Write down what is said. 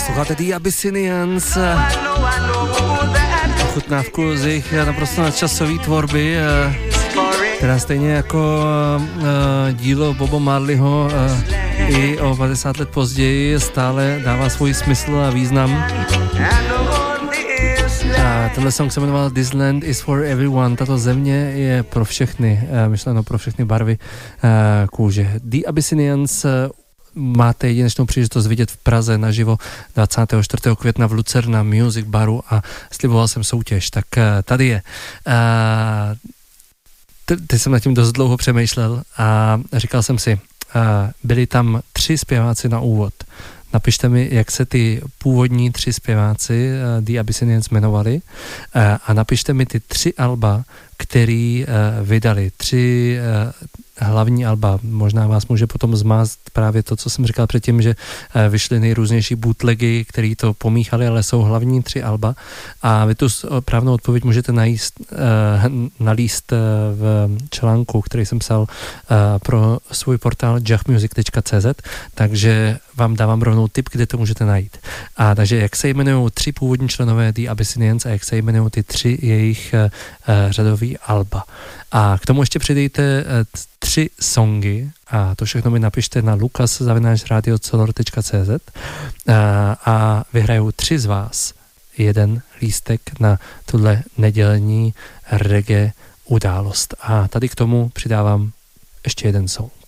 Posloucháte The Abyssinians, ochutnávku z jejich naprosto nadčasové tvorby, která stejně jako dílo Boba Marleyho i o 50 let později stále dává svůj smysl a význam. A tenhle song se jmenoval This Land is for Everyone. Tato země je pro všechny, myšleno pro všechny barvy kůže. The Abyssinians máte jedinečnou příležitost vidět v Praze naživo 24. května v Lucerna Music Baru a sliboval jsem soutěž, tak tady je. Teď jsem nad tím dost dlouho přemýšlel a říkal jsem si, byli tam 3 zpěváci na úvod. Napište mi, jak se ty původní 3 zpěváci The Abyssinians jmenovali a napište mi ty 3 alba, který vydali. 3 hlavní alba. Možná vás může potom zmást právě to, co jsem říkal předtím, že vyšly nejrůznější bootlegy, který to pomíchali, ale jsou hlavní 3 alba a vy tu správnou odpověď můžete nalíst v článku, který jsem psal pro svůj portál jachmusic.cz, takže vám dávám rovnou tip, kde to můžete najít. A takže jak se jmenují 3 původní členové The Abyssinians a jak se jmenují ty 3 jejich řadový alba. A k tomu ještě přidejte 3 songy a to všechno mi napište na lukas@radiocolor.cz a vyhrajou 3 z vás 1 lístek na tuhle nedělní reggae událost. A tady k tomu přidávám ještě jeden song.